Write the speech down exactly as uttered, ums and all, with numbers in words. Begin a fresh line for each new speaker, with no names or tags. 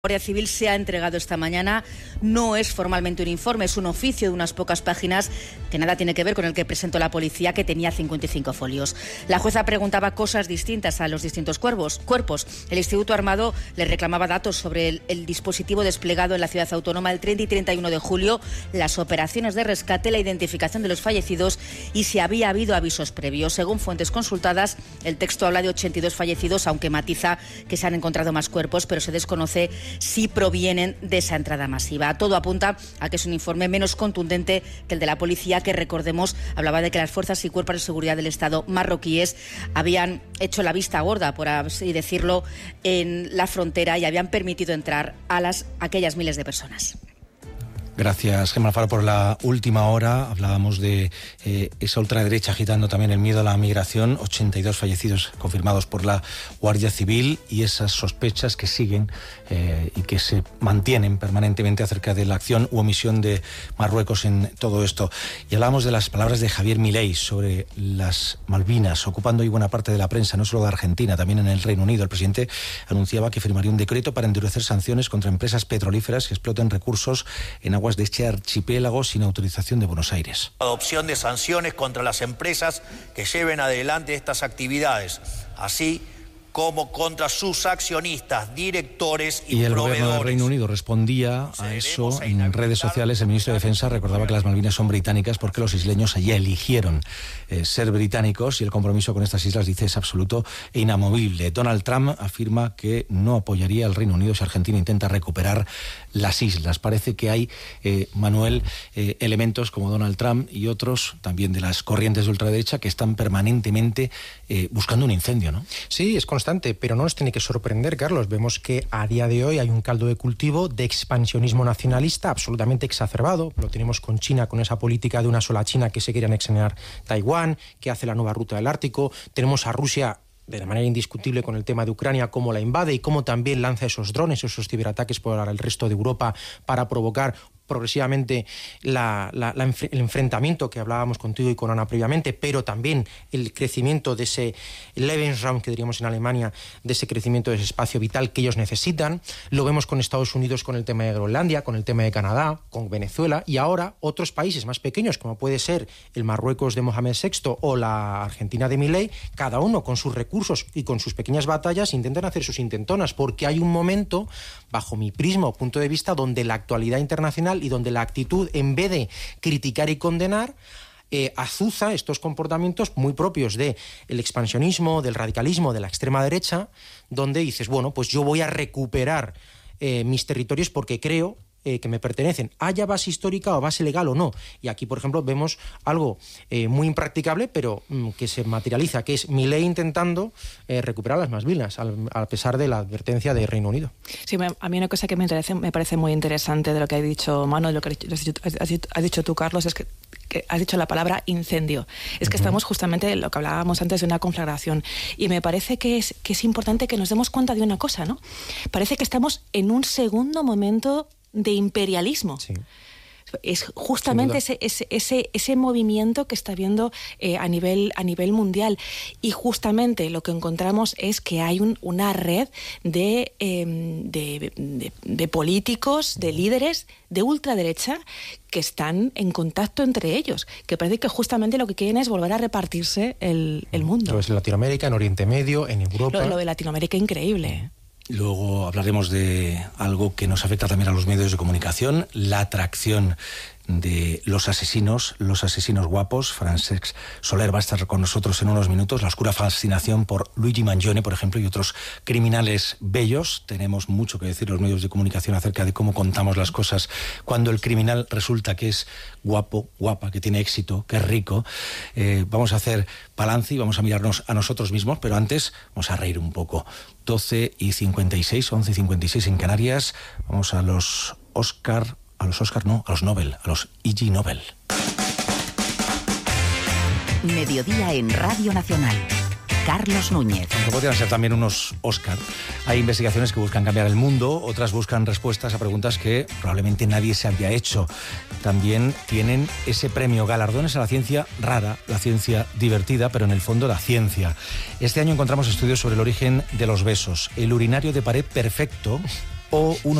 La Guardia Civil se ha entregado esta mañana. No es formalmente un informe, es un oficio de unas pocas páginas que nada tiene que ver con el que presentó la policía, que tenía cincuenta y cinco folios. La jueza preguntaba cosas distintas a los distintos cuerpos. cuerpos. El Instituto Armado le reclamaba datos sobre el, el dispositivo desplegado en la ciudad autónoma el treinta y treinta y uno de julio, las operaciones de rescate, la identificación de los fallecidos y si había habido avisos previos. Según fuentes consultadas, el texto habla de ochenta y dos fallecidos, aunque matiza que se han encontrado más cuerpos, pero se desconoce si provienen de esa entrada masiva. Todo apunta a que es un informe menos contundente que el de la policía, que, recordemos, hablaba de que las fuerzas y cuerpos de seguridad del Estado marroquíes habían hecho la vista gorda, por así decirlo, en la frontera y habían permitido entrar a las aquellas miles de personas.
Gracias, Gemma Alfaro, por la última hora. Hablábamos de eh, esa ultraderecha agitando también el miedo a la migración. ochenta y dos fallecidos confirmados por la Guardia Civil y esas sospechas que siguen eh, y que se mantienen permanentemente acerca de la acción u omisión de Marruecos en todo esto. Y hablábamos de las palabras de Javier Milei sobre las Malvinas, ocupando hoy buena parte de la prensa, no solo de Argentina, también en el Reino Unido. El presidente anunciaba que firmaría un decreto para endurecer sanciones contra empresas petrolíferas que exploten recursos en aguas de este archipiélago sin autorización de Buenos Aires.
Adopción de sanciones contra las empresas que lleven adelante estas actividades, así como contra sus accionistas, directores y,
y el
proveedores.
Gobierno del Reino Unido respondía a eso en redes sociales. El ministro de Defensa recordaba que las Malvinas son británicas porque los isleños allí eligieron eh, ser británicos, y el compromiso con estas islas, dice, es absoluto e inamovible. Donald Trump afirma que no apoyaría al Reino Unido si Argentina intenta recuperar las islas. Parece que hay, eh, Manuel, eh, elementos como Donald Trump y otros también de las corrientes de ultraderecha que están permanentemente eh, buscando un incendio, ¿no?
Sí, es constante, pero no nos tiene que sorprender, Carlos. Vemos que a día de hoy hay un caldo de cultivo de expansionismo nacionalista absolutamente exacerbado. Lo tenemos con China, con esa política de una sola China que se quiere anexionar Taiwán, que hace la nueva ruta del Ártico. Tenemos a Rusia de manera indiscutible con el tema de Ucrania, cómo la invade y cómo también lanza esos drones, esos ciberataques por el resto de Europa para provocar progresivamente la, la, la, el enfrentamiento que hablábamos contigo y con Ana previamente, pero también el crecimiento de ese Lebensraum, que diríamos en Alemania, de ese crecimiento de ese espacio vital que ellos necesitan. Lo vemos con Estados Unidos con el tema de Groenlandia, con el tema de Canadá, con Venezuela, y ahora otros países más pequeños, como puede ser el Marruecos de Mohamed sexto o la Argentina de Milei, cada uno con sus recursos y con sus pequeñas batallas intentan hacer sus intentonas, porque hay un momento, bajo mi prisma o punto de vista, donde la actualidad internacional y donde la actitud, en vez de criticar y condenar, eh, azuza estos comportamientos muy propios del expansionismo, del radicalismo, de la extrema derecha, donde dices, bueno, pues yo voy a recuperar eh, mis territorios porque creo Eh, que me pertenecen, haya base histórica o base legal o no. Y aquí, por ejemplo, vemos algo eh, muy impracticable, pero mm, que se materializa, que es Milei intentando eh, recuperar las Malvinas, al, a pesar de la advertencia del Reino Unido.
Sí, me, a mí una cosa que me, interesa, me parece muy interesante de lo que ha dicho Manu, de lo que has dicho, has dicho, has dicho tú, Carlos, es que que has dicho la palabra incendio. Es que uh-huh. estamos justamente, lo que hablábamos antes, de una conflagración. Y me parece que es, que es importante que nos demos cuenta de una cosa, ¿no? Parece que estamos en un segundo momento de imperialismo. Sí. Es justamente ese, ese, ese, ese movimiento que está habiendo eh, a nivel, a nivel mundial. Y justamente lo que encontramos es que hay un, una red de, eh, de, de, de políticos, de líderes de ultraderecha que están en contacto entre ellos, que parece que justamente lo que quieren es volver a repartirse el, el mundo.
Lo es en Latinoamérica, en Oriente Medio, en Europa.
Lo, lo de Latinoamérica, increíble.
Luego hablaremos de algo que nos afecta también a los medios de comunicación, la atracción de los asesinos, los asesinos guapos. Francesc Soler va a estar con nosotros en unos minutos. La oscura fascinación por Luigi Mangione, por ejemplo, y otros criminales bellos. Tenemos mucho que decir los medios de comunicación acerca de cómo contamos las cosas cuando el criminal resulta que es guapo, guapa, que tiene éxito, que es rico. Eh, vamos a hacer balance y vamos a mirarnos a nosotros mismos, pero antes vamos a reír un poco. doce y cincuenta y seis, once y cincuenta y seis en Canarias. Vamos a los Oscar... A los Oscar no, a los Nobel, a los Ig Nobel.
Mediodía en Radio Nacional. Carlos Núñez.
Aunque podrían ser también unos Oscar. Hay investigaciones que buscan cambiar el mundo, otras buscan respuestas a preguntas que probablemente nadie se había hecho. También tienen ese premio, galardones a la ciencia rara, la ciencia divertida, pero en el fondo la ciencia. Este año encontramos estudios sobre el origen de los besos. El urinario de pared perfecto o uno